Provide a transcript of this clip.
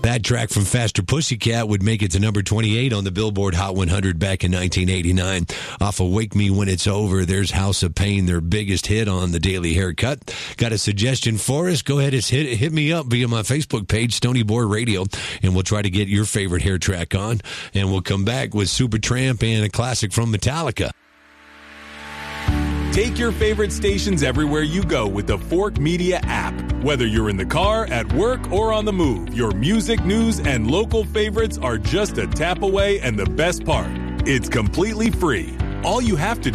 That track from Faster Pussycat would make it to number 28 on the Billboard Hot 100 back in 1989. Off of Wake Me When It's Over, there's House of Pain, their biggest hit on the Daily Haircut. Got a suggestion for us? Go ahead and hit me up via my Facebook page, Stony Boy Radio, and we'll try to get your favorite hair track on. And we'll come back with Supertramp and a classic from Metallica. Take your favorite stations everywhere you go with the Fork Media app. Whether you're in the car, at work, or on the move, your music, news, and local favorites are just a tap away, and the best part, it's completely free. All you have to